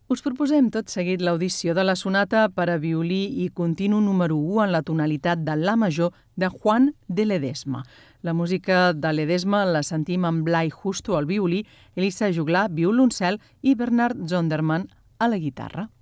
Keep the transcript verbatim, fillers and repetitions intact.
Us proposem tot seguit l'audició de la sonata per a violí i continu número u en la tonalitat de la major de Juan de Ledesma. La música de Ledesma la sentim amb Blai Justo al violí, Elisa Juglar, violoncel i Bernard Zonderman a la guitarra.